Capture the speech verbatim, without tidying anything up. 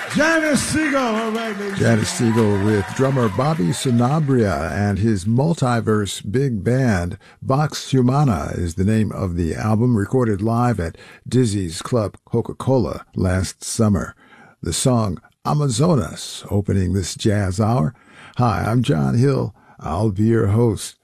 Janis Siegel, all right, ladies. Janis Siegel with drummer Bobby Sanabria and his multiverse big band. Vox Humana is the name of the album, recorded live at Dizzy's Club Coca-Cola last summer. The song Amazonas opening this jazz hour. Hi, I'm John Hill. I'll be your host.